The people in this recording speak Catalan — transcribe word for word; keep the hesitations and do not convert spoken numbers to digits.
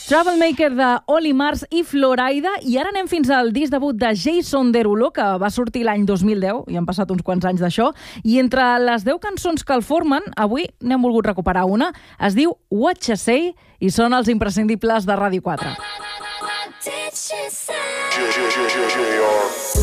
Troublemaker de Oli Mars i Floraida, i ara anem fins al disc debut de Jason Derulo, que va sortir l'any dos mil deu, i han passat uns quants anys d'això, i entre les deu cançons que el formen, avui n'hem volgut recuperar una, es diu What You Say, i són els imprescindibles de Ràdio quatre.